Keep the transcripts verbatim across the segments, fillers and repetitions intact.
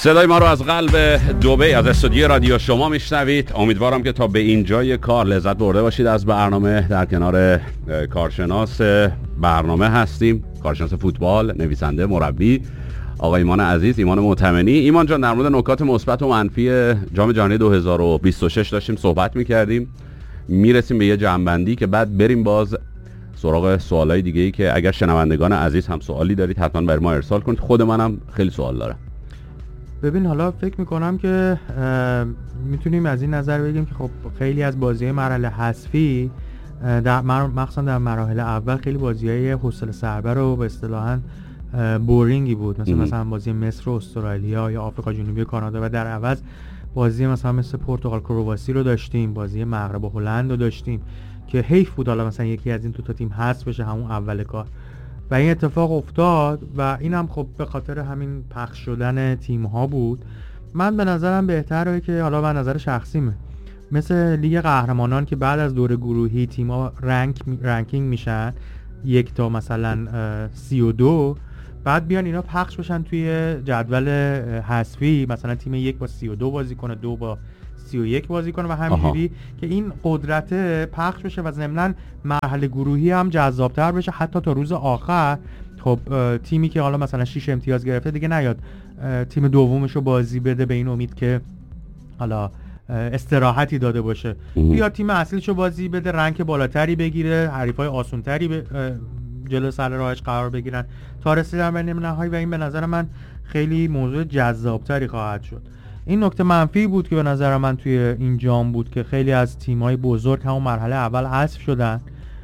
صدای ما رو از قلب دبی از استودیو رادیو شما میشنوید. امیدوارم که تا به اینجای کار لذت برده باشید از برنامه. در کنار کارشناس برنامه هستیم، کارشناس فوتبال، نویسنده، مربی، آقای ایمان عزیز، ایمان معتمنی. ایمان جان، در مورد نکات مثبت و منفی جام جهانی دو هزار و بیست و شش داشتیم صحبت میکردیم. میرسیم به یه جمع‌بندی که بعد بریم باز سراغ سوالای دیگه ای که اگر شنوندگان عزیز هم سوالی دارید حتما برای ما ارسال کنید. خود منم خیلی سوال دارم. ببین، حالا فکر میکنم که میتونیم از این نظر بگیم که خب خیلی از بازی‌های مرحله حذفی در مخصوصا در مراحل اول خیلی بازی‌های حوصله سربر و به اصطلاحاً بورینگی بود، مثلا مثلا بازی مصر و استرالیا یا آفریقا جنوبی و کانادا، و در عوض بازی مثلا مثل پرتغال کرواسی رو داشتیم، بازی مغرب و هلند رو داشتیم که حیف بود حالا مثلا یکی از این دو تا تیم حذف بشه همون اول کار، و این اتفاق افتاد و اینم خب به خاطر همین پخش شدن تیم ها بود. من به نظرم بهتره که حالا من نظر شخصیمه، مثل لیگ قهرمانان که بعد از دور گروهی تیم ها رنک رنکینگ میشن یک تا مثلا سی و دو، بعد بیان اینا پخش بشن توی جدول حذفی، مثلا تیم یک با سی و دو بازی کنه، دو با سی و یک بازی کنه و همینجوری که این قدرت پخش بشه و ضمناً مرحله گروهی هم جذاب‌تر بشه، حتی تا روز آخر خب تیمی که حالا مثلا شش امتیاز گرفته دیگه نیاد تیم دومش رو بازی بده به این امید که حالا استراحتی داده باشه، بیا تیم اصلیشو بازی بده، رنک بالاتری بگیره، حریفای آسونتری ب... جلو سر راهش قرار بگیرن تا رسیدن به نیمه نهایی، و این به نظر من خیلی موضوع جذابتری خواهد شد. این نکته منفی بود که به نظر من توی این جام بود که خیلی از تیم‌های بزرگ همون مرحله اول حذف شدن.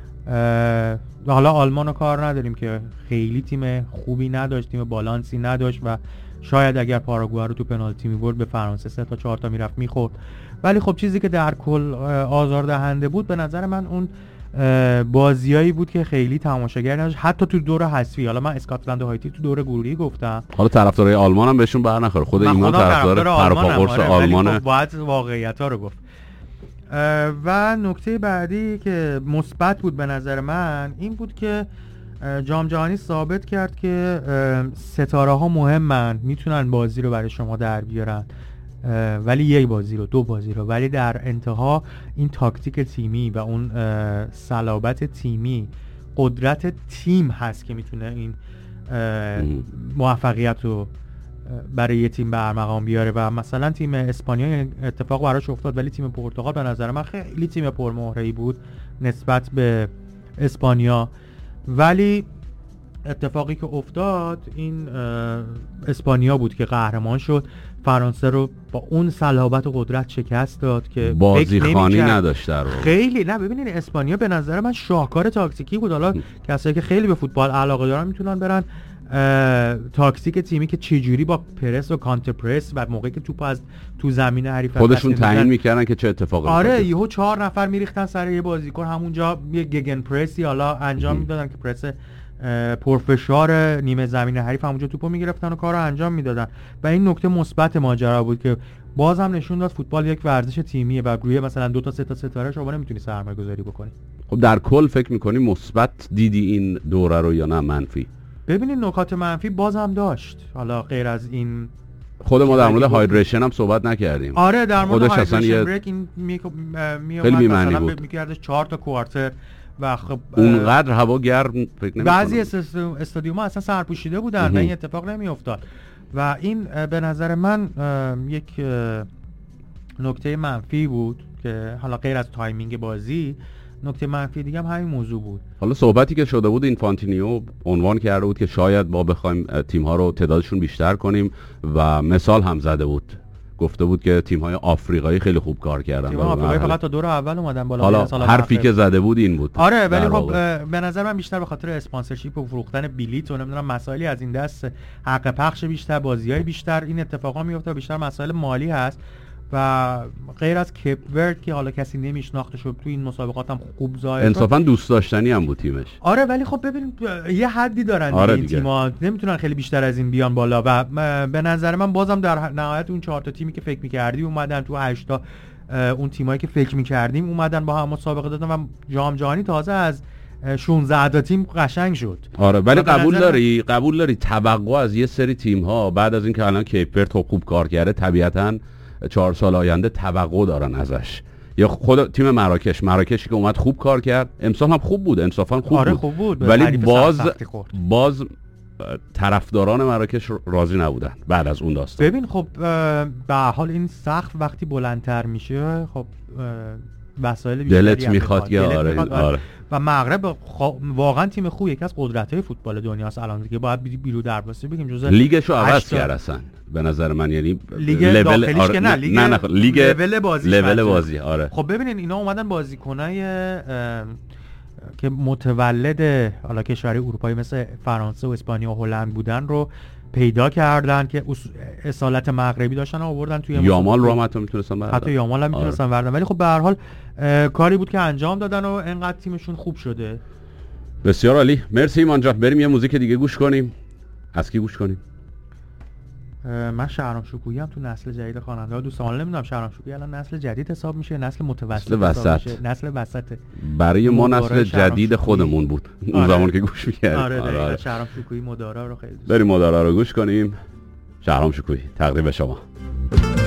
حالا آلمان رو کار نداریم که خیلی تیم خوبی نداشت، تیم بالانسی نداشت و شاید اگر پاراگوئه رو تو پنالتی می‌برد به فرانسه سه تا چهار تا میرفت می‌خورد، ولی خب چیزی که در کل آزاردهنده بود به نظر من اون بازیایی بود که خیلی تماشاگر نداشت حتی تو دور حذفی. حالا من اسکاتلند و هایتی تو دور گروهی گفتم، حالا طرفدارای آلمان هم بهشون بر نخوره، خود ایمان طرفدار پرپاقرص آلمانه، خب باید واقعیت‌ها رو گفت. و نکته بعدی که مثبت بود به نظر من این بود که جام جهانی ثابت کرد که ستاره‌ها مهمن، میتونن بازی رو برای شما در بیارن، ولی یک بازی رو، دو بازی رو، ولی در انتها این تاکتیک تیمی و اون صلابت تیمی، قدرت تیم هست که میتونه این موفقیت رو برای یه تیم به ارمغان بیاره. و مثلا تیم اسپانیا اتفاق براش افتاد، ولی تیم پرتغال به نظر من خیلی تیم پرمهره‌ای بود نسبت به اسپانیا، ولی اتفاقی که افتاد این اسپانیا بود که قهرمان شد، فرانسه رو با اون صلابت و قدرت شکست داد که بازی خانی نداشت در واقع. خیلی نه، ببینید اسپانیا به نظر من شاهکار تاکتیکی بود. حالا کسایی که خیلی به فوتبال علاقه دارن میتونن برن تاکتیک تیمی که چجوری با پرس و کانتر پرس و موقعی که توپ از تو زمین حریف خودشون تعیین میکردن که چه اتفاقی میفته. آره، یهو چهار نفر میریختن سر یه بازیکن، همونجا یه گگن پرسی حالا انجام میدادن که پرس پرفشار نیمه زمین حریف همونجا توپو میگرفتن و کارو انجام میدادن، و این نکته مثبت ماجرا بود که باز هم نشون داد فوتبال یک ورزش تیمیه و روی مثلا دو تا سه تا ستاره شما نمیتونی سرمایه گذاری بکنی. خب در کل فکر میکنی مثبت دیدی این دوره رو یا نه منفی؟ ببینید نکات منفی باز هم داشت، حالا غیر از این خود ما در مورد هایدریشن هم صحبت نکردیم. آره، در مورد هایدریشن بریک این می خیلی معنی بود، میکردش چهار تا کوارتر و خب اونقدر هوا گرم فکر نمی‌کنم. بعضی استادیوم‌ها اصلا سرپوشیده بودن و این اتفاق نمی‌افتاد، و این به نظر من یک نکته منفی بود که حالا غیر از تایمینگ بازی نکته منفی دیگه هم همین موضوع بود. حالا صحبتی که شده بود اینفانتینیو عنوان کرده بود که شاید ما بخوایم تیم‌ها رو تعدادشون بیشتر کنیم و مثال هم زده بود، گفته بود که تیم‌های آفریقایی خیلی خوب کار کردن. تیم‌های آفریقایی فقط تا دور اول اومدن بالا. حالا حرفی که زده بود این بود. آره، ولی خب به نظر من بیشتر به خاطر اسپانسرشیپ و فروختن بلیط و نمیدونم مسائلی از این دست، حق پخش بیشتر، بازی‌های بیشتر، این اتفاقا میفته، بیشتر مسائل مالی هست. و غیر از کیپ ورد که حالا کسی نمیشناختش تو این مسابقات هم خوب ظاهر انصافا دوست داشتنی هم بود تیمش. آره، ولی خب ببین یه حدی دارن آره این تیم‌ها، نمیتونن خیلی بیشتر از این بیان بالا، و به نظر من بازم در نهایت اون چهار تا تیمی که فکر می‌کردی اومدن تو هشت تا، اون تیمایی که فکر می‌کردیم اومدن با هم مسابقه دادن و جام جهانی تازه از شانزده تا تیم قشنگ شد. آره ولی قبول داری قبول داری توقع از یه سری تیم ها بعد از اینکه الان کیپ ورد خوب کار کرده طبیعتاً چهار سال آینده توقع دارن ازش. یا خود تیم مراکش مراکشی که اومد خوب کار کرد، امسال هم خوب بود، انصافا خوب آره بود. خوب بود ولی باز باز طرفداران مراکش راضی نبودن بعد از اون داستان. ببین خب به هر حال این سقف وقتی بلندتر میشه خب وسایل بیشتری دلت میخواد یا آره, میخواد آره. و مغرب خب واقعا تیم خوب، یکی از قدرت‌های فوتبال دنیاست الان دیگه، باید بیرو دروازه بگیم جزء لیگشو عوض کرد اصلا به نظر من، یعنی لیگ لول آره نه لیگ نه, نه لیگ لول بازی لول بازی آره. خب ببینین اینا اومدن بازیکنای که متولد حالا کشورهای اروپایی مثل فرانسه و اسپانیا و هلند بودن رو پیدا کردن که اصالت مغربی داشتن و آوردن توی یامال رو هم حتی میتونستن بردن، حتی یامال هم میتونستن بردن، ولی خب به هر حال کاری بود که انجام دادن و انقدر تیمشون خوب شده. بسیار عالی، مرسی ایمان جان. بریم یه موزیک دیگه گوش کنیم. از کی گوش کنیم؟ من شهرام شکویی هم تو نسل جدید خواننده ها دوستم. حالا نمیدونم شهرام شکویی الان نسل جدید حساب میشه، نسل متوسط نسل وسط میشه، نسل وسط. برای ما نسل جدید خودمون بود اون آره. زمان که گوش می‌کردیم. آره, آره, آره. شهرام شکویی مدارا رو خیلی دوست بریم مدارا رو گوش کنیم. شهرام شکویی تقدیم به شما.